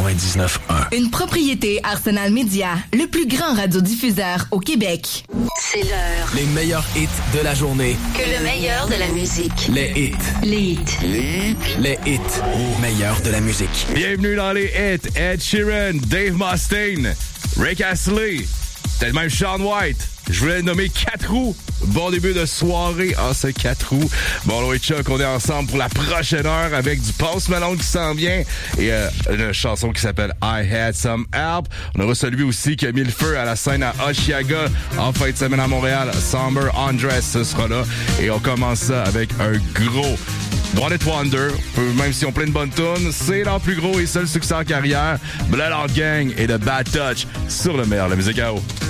99.1. Une propriété Arsenal Média, le plus grand radiodiffuseur au Québec. C'est l'heure. Les meilleurs hits de la journée. Que le meilleur de la musique. Les hits. Les hits. Les hits. Meilleurs de la musique. Bienvenue dans les hits. Ed Sheeran, Dave Mustaine, Rick Astley, peut-être même Shaun White. Je voulais nommer 4 roues. Bon début de soirée. C'est 4 roues. Bon, Louis Chuck, on est ensemble pour la prochaine heure avec du Post Malone qui s'en vient et une chanson qui s'appelle I Had Some Help. On aura celui aussi qui a mis le feu à la scène à Oshiaga en fin de semaine à Montréal. Summer Undress, ce sera là. Et on commence ça avec un gros One Hit Wonder. Même si on plein de bonnes tunes, c'est leur plus gros et seul succès en carrière. Bloodhound Gang et The Bad Touch sur le meilleur de la musique à eau.